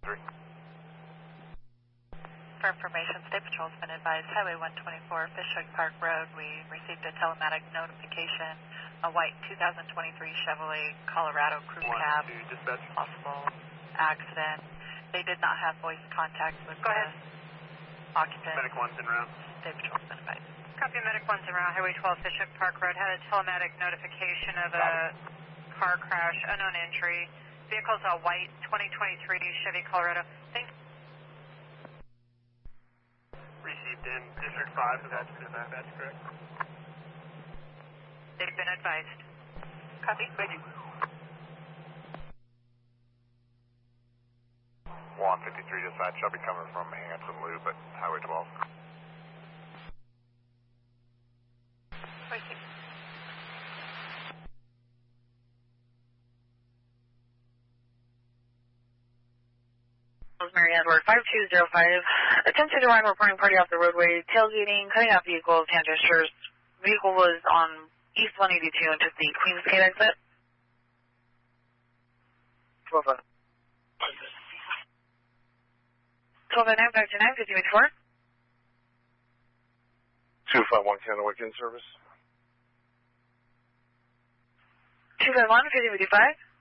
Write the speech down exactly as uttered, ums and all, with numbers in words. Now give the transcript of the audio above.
three. For information, State Patrol's been advised Highway one twenty-four, Fishhook Park Road. We received a telematic notification, a white two thousand twenty-three Chevrolet Colorado crew cab, possible accident. They did not have voice contact with Go the ahead. occupant. Medic one's en route. State Patrol's been advised. Copy, Medic one's around Highway twelve, Fishhook Park Road. Had a telematic notification of a car crash, unknown entry. Vehicle's a white twenty twenty-three Chevy Colorado. Thank you. Received in District five, so that's, that's correct. They've been advised. Copy. Thank you. one fifty-three dispatch, I'll be coming from Hanson Loop at Highway twelve. Received. Rosemary Edward, five two zero five. Attempted to run reporting party off the roadway, tailgating, cutting off vehicles, hand gestures. Vehicle was on East one eighty-two and took the Queens Gate exit. twelve oh. twelve oh nine, back to nine, fifty fifty-four. two five one Kennewick in service. two five one, fifty fifty-five.